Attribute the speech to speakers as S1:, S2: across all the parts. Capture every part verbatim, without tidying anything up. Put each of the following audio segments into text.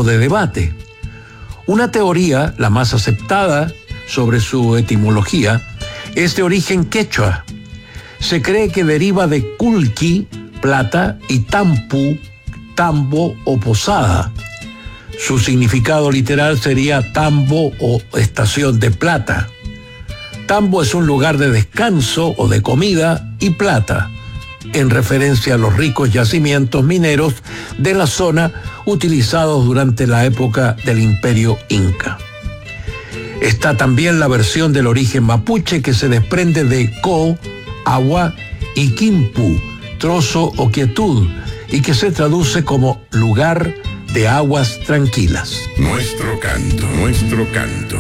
S1: motivo de debate. Una teoría, la más aceptada sobre su etimología, es de origen quechua. Se cree que deriva de culqui, plata, y tampu, tambo o posada. Su significado literal sería tambo o estación de plata. Tambo es un lugar de descanso o de comida, y plata, en referencia a los ricos yacimientos mineros de la zona utilizados durante la época del Imperio Inca. Está también la versión del origen mapuche que se desprende de co, agua, y quimpu, trozo o quietud, y que se traduce como lugar de aguas tranquilas.
S2: Nuestro canto, nuestro canto.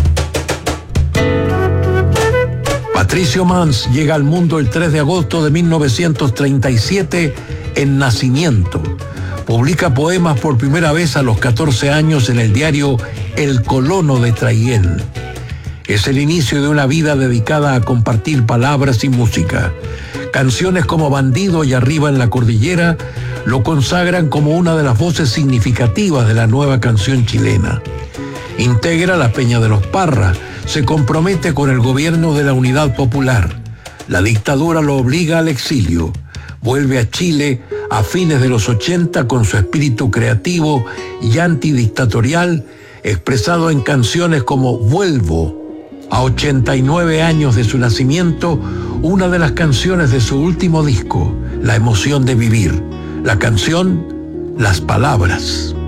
S1: Patricio Mans llega al mundo el tres de agosto de mil novecientos treinta y siete en Nacimiento. Publica poemas por primera vez a los catorce años en el diario El Colono de Traiguén. Es el inicio de una vida dedicada a compartir palabras y música. Canciones como Bandido y Arriba en la Cordillera lo consagran como una de las voces significativas de la nueva canción chilena. Integra la Peña de los Parra, se compromete con el gobierno de la Unidad Popular. La dictadura lo obliga al exilio. Vuelve a Chile a fines de los ochenta con su espíritu creativo y antidictatorial expresado en canciones como Vuelvo. A ochenta y nueve años de su nacimiento, una de las canciones de su último disco, La emoción de vivir. La canción, Las palabras.